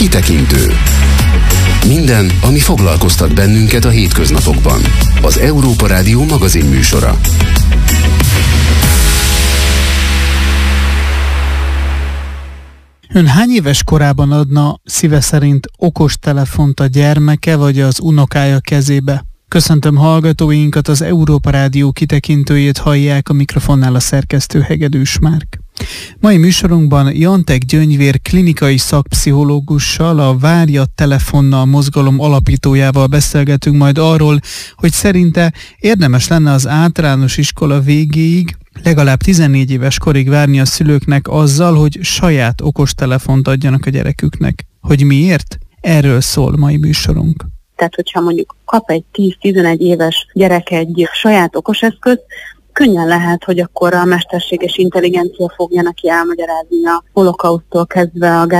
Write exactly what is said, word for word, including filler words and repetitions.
Kitekintő. Minden, ami foglalkoztat bennünket a hétköznapokban. Az Európa Rádió magazin műsora. Ön hány éves korában adna szíve szerint okostelefont a gyermeke vagy az unokája kezébe? Köszöntöm hallgatóinkat, az Európa Rádió kitekintőjét hallják, a mikrofonnál a szerkesztő Hegedűs Márk. Mai műsorunkban Jantek Gyöngyvér klinikai szakpszichológussal, a Várja telefonnal mozgalom alapítójával beszélgetünk majd arról, hogy szerinte érdemes lenne az általános iskola végéig legalább tizennégy éves korig várni a szülőknek azzal, hogy saját okostelefont adjanak a gyereküknek. Hogy miért? Erről szól mai műsorunk. Tehát, hogyha mondjuk kap egy tíz-tizenegy éves gyerek egy saját okoseszközt, könnyen lehet, hogy akkor a mesterséges intelligencia fogja neki elmagyarázni a holokausztól kezdve a